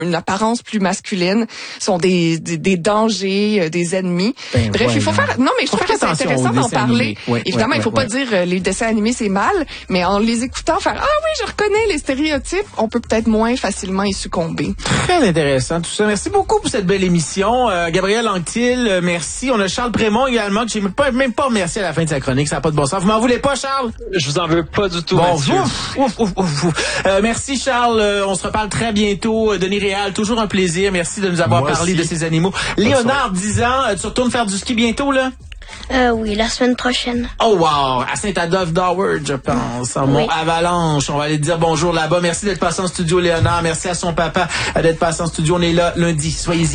une apparence plus masculine sont des dangers, des ennemis. Bref, il faut faire... Non, mais je trouve que c'est intéressant d'en parler. Évidemment, il faut pas dire les dessins animés, c'est mal, mais en les écoutant, faire « Ah oui, je reconnais les stéréotypes », on peut peut-être moins facilement y succomber. Très intéressant tout ça. Merci beaucoup pour cette belle émission. Gabriel Anctil, merci. On a Charles Prémont également, que j'ai même pas remercié à la fin de sa chronique. Ça n'a pas de bon sens. Vous m'en voulez pas, Charles? Je vous en veux pas du tout, bon, Mathieu. Merci, Charles. On se reparle très bientôt. Denis Réal, toujours un plaisir. Merci de nous avoir parlé de ces animaux. Léonard, 10 ans, tu retournes faire du ski bientôt, là? Oui, la semaine prochaine. Oh wow! À Saint-Adolphe d'Howard, je pense. En Mont-Avalanche. On va aller te dire bonjour là-bas. Merci d'être passé en studio, Léonard. Merci à son papa d'être passé en studio. On est là lundi. Soyez-y.